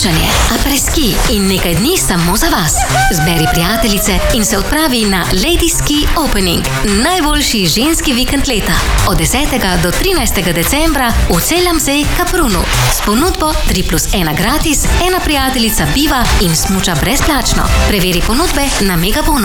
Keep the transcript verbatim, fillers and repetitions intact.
smučanje, apreski in nekaj dni samo za vas. Zberi prijateljice in se odpravi na Lady Ski Opening, najboljši ženski vikend leta. Od desetega do trinajstega decembra v Celjem Zej Kaprunu. S ponudbo tri plus ena gratis, ena prijateljica biva in smuča brezplačno. Preveri ponudbe na Megabonu.